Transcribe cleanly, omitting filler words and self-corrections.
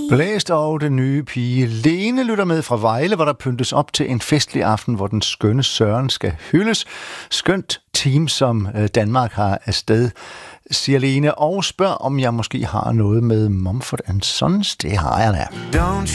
Blæst og den nye pige Lene lytter med fra Vejle, hvor der pyntes op til en festlig aften, hvor den skønne Søren skal hyldes. Skønt team, som Danmark har afsted, siger Lene, og spørger, om jeg måske har noget med Mumford & Sons. Det har jeg da.